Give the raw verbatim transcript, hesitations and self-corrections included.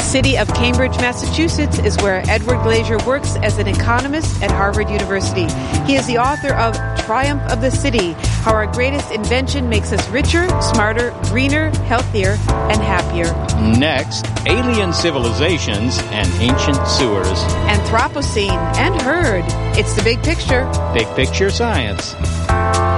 city of Cambridge, Massachusetts is where Edward Glaser works as an economist at Harvard University. He is the author of Triumph of the City, How Our Greatest Invention Makes Us Richer, Smarter, Greener, Healthier, and Happier. Next, alien civilizations and ancient sewers. Anthropocene and Herd. It's the big picture. Big picture science.